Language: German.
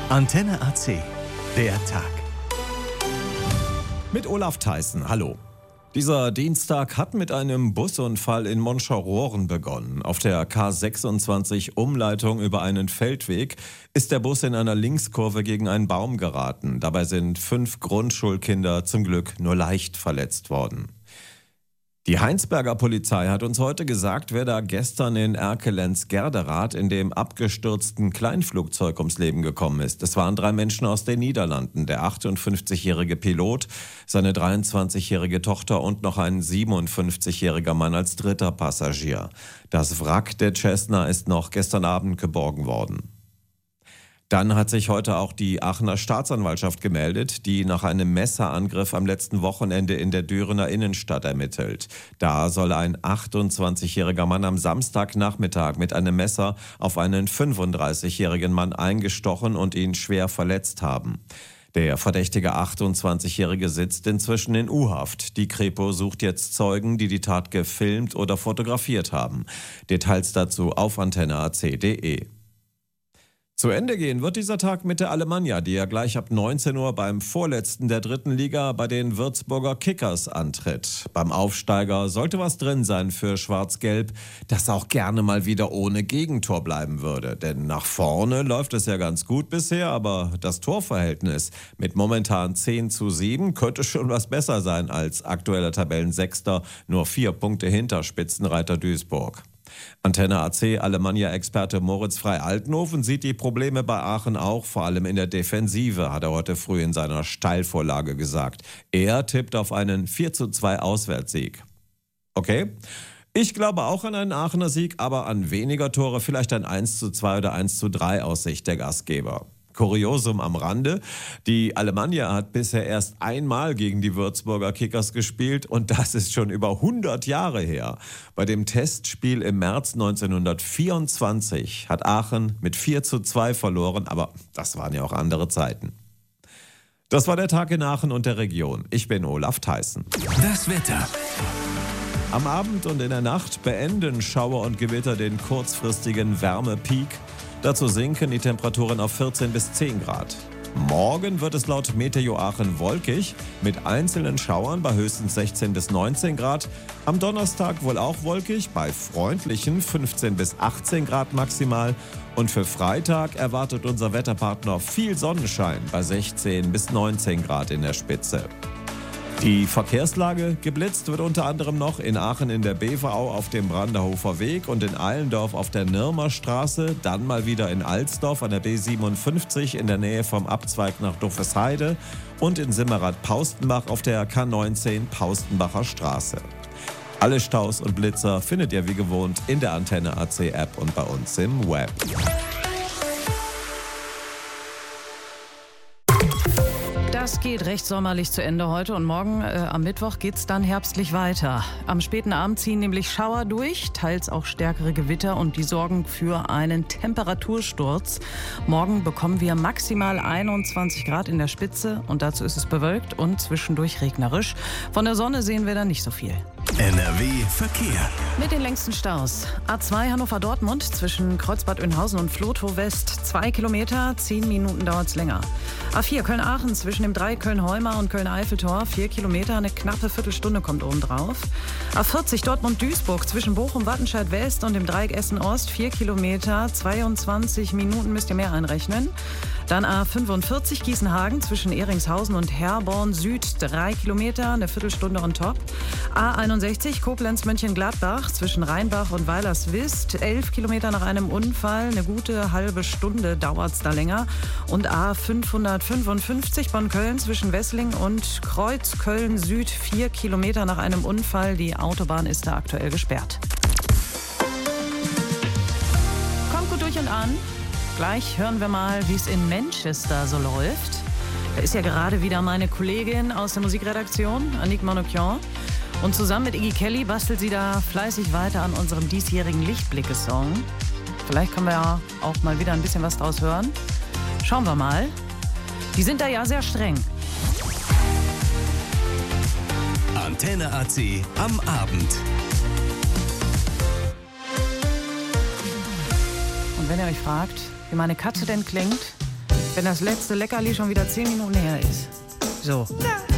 Antenne AC, der Tag. Mit Olaf Theissen, hallo. Dieser Dienstag hat mit einem Busunfall in Monschau-Rohren begonnen. Auf der K26 Umleitung über einen Feldweg ist der Bus in einer Linkskurve gegen einen Baum geraten. Dabei sind 5 Grundschulkinder zum Glück nur leicht verletzt worden. Die Heinsberger Polizei hat uns heute gesagt, wer da gestern in Erkelenz-Gerderath in dem abgestürzten Kleinflugzeug ums Leben gekommen ist. Es waren 3 Menschen aus den Niederlanden, der 58-jährige Pilot, seine 23-jährige Tochter und noch ein 57-jähriger Mann als dritter Passagier. Das Wrack der Cessna ist noch gestern Abend geborgen worden. Dann hat sich heute auch die Aachener Staatsanwaltschaft gemeldet, die nach einem Messerangriff am letzten Wochenende in der Dürener Innenstadt ermittelt. Da soll ein 28-jähriger Mann am Samstagnachmittag mit einem Messer auf einen 35-jährigen Mann eingestochen und ihn schwer verletzt haben. Der verdächtige 28-Jährige sitzt inzwischen in U-Haft. Die Kripo sucht jetzt Zeugen, die die Tat gefilmt oder fotografiert haben. Details dazu auf antenneac.de. Zu Ende gehen wird dieser Tag mit der Alemannia, die ja gleich ab 19 Uhr beim Vorletzten der 3. Liga bei den Würzburger Kickers antritt. Beim Aufsteiger sollte was drin sein für Schwarz-Gelb, das auch gerne mal wieder ohne Gegentor bleiben würde. Denn nach vorne läuft es ja ganz gut bisher, aber das Torverhältnis mit momentan 10:7 könnte schon was besser sein als aktueller Tabellensechster, nur 4 Punkte hinter Spitzenreiter Duisburg. Antenne AC Alemannia-Experte Moritz Frey-Altenhofen sieht die Probleme bei Aachen auch, vor allem in der Defensive, hat er heute früh in seiner Steilvorlage gesagt. Er tippt auf einen 4:2 Auswärtssieg. Okay, ich glaube auch an einen Aachener Sieg, aber an weniger Tore, vielleicht ein 1:2 oder 1:3 aus Sicht der Gastgeber. Kuriosum am Rande, die Alemannia hat bisher erst einmal gegen die Würzburger Kickers gespielt und das ist schon über 100 Jahre her. Bei dem Testspiel im März 1924 hat Aachen mit 4:2 verloren, aber das waren ja auch andere Zeiten. Das war der Tag in Aachen und der Region. Ich bin Olaf Theissen. Das Wetter. Am Abend und in der Nacht beenden Schauer und Gewitter den kurzfristigen Wärmepeak. Dazu sinken die Temperaturen auf 14 bis 10 Grad. Morgen wird es laut Meteo Aachen wolkig, mit einzelnen Schauern bei höchstens 16 bis 19 Grad. Am Donnerstag wohl auch wolkig, bei freundlichen 15 bis 18 Grad maximal. Und für Freitag erwartet unser Wetterpartner viel Sonnenschein bei 16 bis 19 Grad in der Spitze. Die Verkehrslage: geblitzt wird unter anderem noch in Aachen in der Beverau auf dem Branderhofer Weg und in Eilendorf auf der Nirmer Straße, dann mal wieder in Alsdorf an der B57 in der Nähe vom Abzweig nach Duffesheide und in Simmerath-Paustenbach auf der K19 Paustenbacher Straße. Alle Staus und Blitzer findet ihr wie gewohnt in der Antenne AC App und bei uns im Web. Das geht recht sommerlich zu Ende heute und morgen am Mittwoch geht's dann herbstlich weiter. Am späten Abend ziehen nämlich Schauer durch, teils auch stärkere Gewitter und die sorgen für einen Temperatursturz. Morgen bekommen wir maximal 21 Grad in der Spitze und dazu ist es bewölkt und zwischendurch regnerisch. Von der Sonne sehen wir dann nicht so viel. NRW Verkehr. Mit den längsten Staus. A2 Hannover-Dortmund zwischen Kreuzbad Oeynhausen und Vlotho West 2 Kilometer, 10 Minuten dauert's länger. A4 Köln-Aachen zwischen dem Dreieck Köln-Heuma und Köln-Eiffeltor 4 Kilometer, eine knappe Viertelstunde kommt oben drauf. A40 Dortmund-Duisburg zwischen Bochum-Wattenscheid West und dem Dreieck Essen-Ost 4 Kilometer, 22 Minuten müsst ihr mehr einrechnen. Dann A45 Gießenhagen zwischen Ehringshausen und Herborn Süd 3 Kilometer, eine Viertelstunde on top. A61 Koblenz-Mönchengladbach zwischen Rheinbach und Weilerswist 11 Kilometer nach einem Unfall, eine gute halbe Stunde dauert es da länger. Und A555 Bonn-Köln zwischen Wessling und Kreuz-Köln Süd 4 Kilometer nach einem Unfall, die Autobahn ist da aktuell gesperrt. Kommt gut durch und an. Gleich hören wir mal, wie es in Manchester so läuft. Da ist ja gerade wieder meine Kollegin aus der Musikredaktion, Annick Monocchian. Und zusammen mit Iggy Kelly bastelt sie da fleißig weiter an unserem diesjährigen Lichtblicke-Song. Vielleicht können wir ja auch mal wieder ein bisschen was draus hören. Schauen wir mal. Die sind da ja sehr streng. Antenne AC am Abend. Und wenn ihr euch fragt, wie meine Katze denn klingt, Wenn das letzte Leckerli schon wieder 10 Minuten her ist. So.